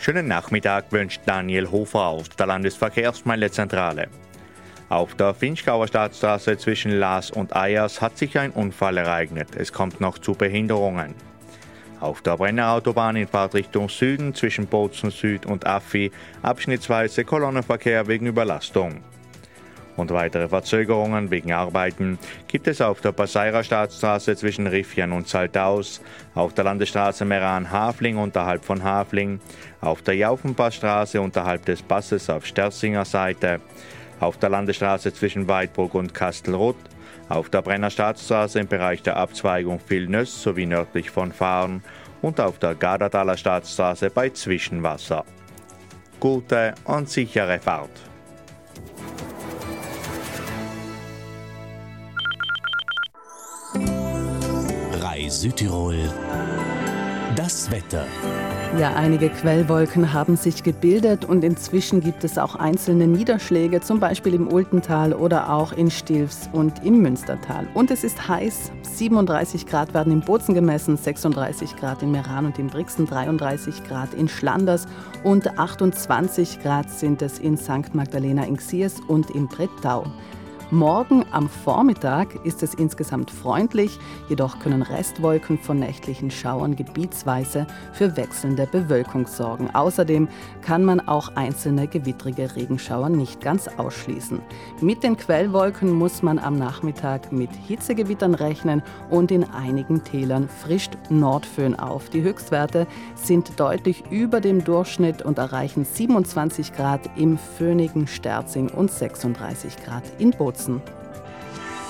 Schönen Nachmittag wünscht Daniel Hofer aus der Landesverkehrsmeldezentrale. Auf der Vinschgauer Staatsstraße zwischen Laas und Eyers hat sich ein Unfall ereignet. Es kommt noch zu Behinderungen. Auf der Brennerautobahn in Fahrtrichtung Süden zwischen Bozen Süd und Affi abschnittsweise Kolonnenverkehr wegen Überlastung. Und weitere Verzögerungen wegen Arbeiten gibt es auf der Passeirer Staatsstraße zwischen Riffian und Saltaus, auf der Landesstraße Meran-Hafling unterhalb von Hafling, auf der Jaufenpassstraße unterhalb des Passes auf Sterzinger Seite, auf der Landesstraße zwischen Weidburg und Kastelruth, auf der Brenner Staatsstraße im Bereich der Abzweigung Vilnöss sowie nördlich von Fahren und auf der Gardertaler Staatsstraße bei Zwischenwasser. Gute und sichere Fahrt! Südtirol, das Wetter. Ja, einige Quellwolken haben sich gebildet und inzwischen gibt es auch einzelne Niederschläge, zum Beispiel im Ultental oder auch in Stilfs und im Münstertal. Und es ist heiß, 37 Grad werden in Bozen gemessen, 36 Grad in Meran und im Brixen, 33 Grad in Schlanders und 28 Grad sind es in St. Magdalena in Xiers und im Brettau. Morgen am Vormittag ist es insgesamt freundlich, jedoch können Restwolken von nächtlichen Schauern gebietsweise für wechselnde Bewölkung sorgen. Außerdem kann man auch einzelne gewittrige Regenschauer nicht ganz ausschließen. Mit den Quellwolken muss man am Nachmittag mit Hitzegewittern rechnen und in einigen Tälern frischt Nordföhn auf. Die Höchstwerte sind deutlich über dem Durchschnitt und erreichen 27 Grad im föhnigen Sterzing und 36 Grad in Bozen.